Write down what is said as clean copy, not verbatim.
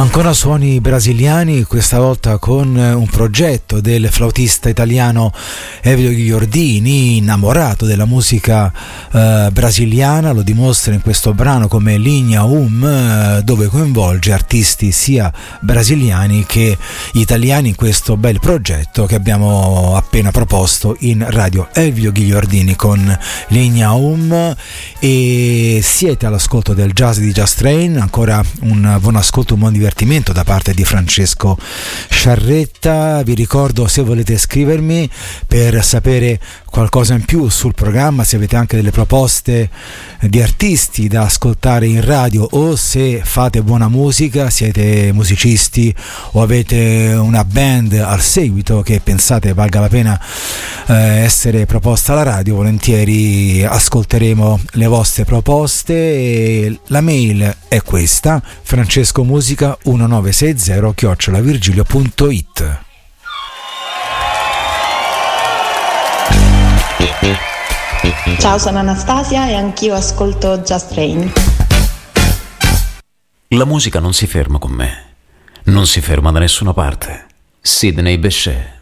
Ancora suoni brasiliani, questa volta con un progetto del flautista italiano Elvio Ghigliordini, innamorato della musica brasiliana. Lo dimostra in questo brano come Linha dove coinvolge artisti sia brasiliani che italiani in questo bel progetto che abbiamo appena proposto in radio. Elvio Ghigliordini con Linha e siete all'ascolto del jazz di Just Train. Ancora un buon ascolto, un buon divertimento da parte di Francesco Sciarretta. Vi ricordo, se volete scrivermi per sapere qualcosa in più sul programma, se avete anche delle proposte di artisti da ascoltare in radio, o se fate buona musica, siete musicisti o avete una band al seguito che pensate valga la pena essere proposta alla radio, volentieri ascolteremo le vostre proposte. E la mail è questa: francescomusica1960@virgilio.it. Ciao, sono Anastasia e anch'io ascolto Just Train. La musica non si ferma con me, non si ferma da nessuna parte. Sidney Bechet.